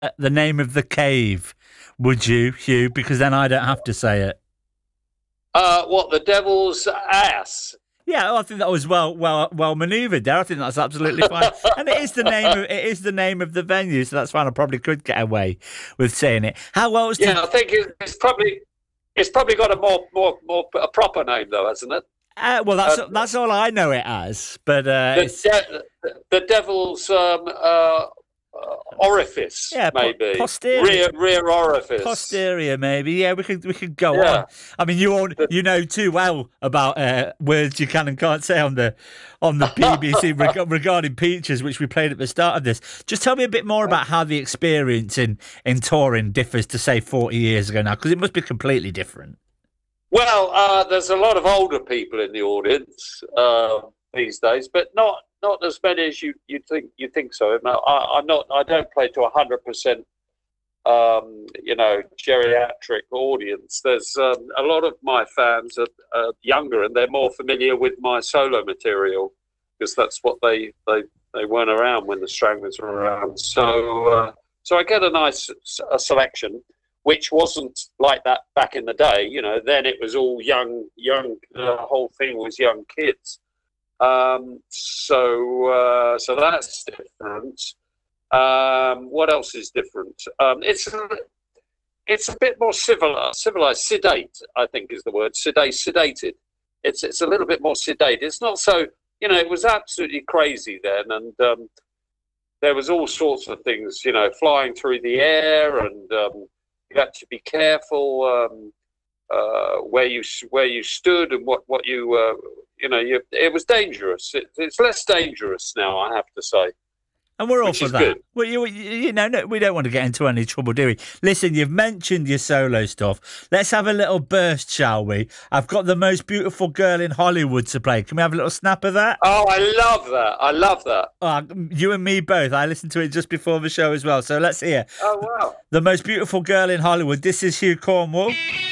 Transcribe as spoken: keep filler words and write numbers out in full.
uh, the name of the cave, would you, Hugh? Because then I don't have to say it. Uh, what, the Devil's Ass? Yeah, I think that was well, well, well manoeuvred there. I think that's absolutely fine, and it is the name of it is the name of the venue, so that's fine. I probably could get away with saying it. How else? Did... Yeah, I think it's probably it's probably got a more more more a proper name though, hasn't it? Uh, well, that's uh, that's all I know it as. But uh, the, de- the Devil's um, uh, uh, orifice, yeah, maybe po- posterior, rear rear orifice, posterior, maybe. Yeah, we could we could go yeah. on. I mean, you all, you know too well about uh, words you can and can't say on the on the B B C reg- regarding Peaches, which we played at the start of this. Just tell me a bit more about how the experience in in touring differs to say forty years ago now, because it must be completely different. Well, uh, there's a lot of older people in the audience uh, these days, but not. Not as many as you, you think you think so. I, I'm not. I don't play to a hundred percent, um, you know, geriatric audience. There's um, a lot of my fans are, are younger and they're more familiar with my solo material because that's what they they, they weren't around when the Stranglers were around. So uh, so I get a nice a selection, which wasn't like that back in the day. You know, then it was all young young. The whole thing was young kids. Um, so, uh, so that's different. Um, what else is different? Um, it's, it's a bit more civilized, civilized, sedate, I think is the word, sedate, sedated. It's, it's a little bit more sedate. It's not so, you know, it was absolutely crazy then. And, um, there was all sorts of things, you know, flying through the air and, um, you had to be careful, um, uh, where you, where you stood and what, what you, uh, You know, you, it was dangerous. It, it's less dangerous now, I have to say. And we're all for that. Good. Well, you, you know, no, we don't want to get into any trouble, do we? Listen, you've mentioned your solo stuff. Let's have a little burst, shall we? I've got The Most Beautiful Girl in Hollywood to play. Can we have a little snap of that? Oh, I love that. I love that. Uh, you and me both. I listened to it just before the show as well. So let's hear. Oh, wow. The Most Beautiful Girl in Hollywood. This is Hugh Cornwall.